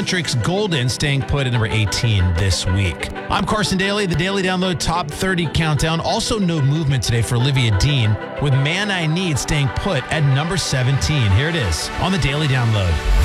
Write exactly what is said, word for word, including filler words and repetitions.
Huntrix Golden staying put at number eighteen this week. I'm Carson Daly, the Daily Download Top thirty Countdown. Also no movement today for Olivia Dean with Man I Need staying put at number seventeen. Here it is on the Daily Download.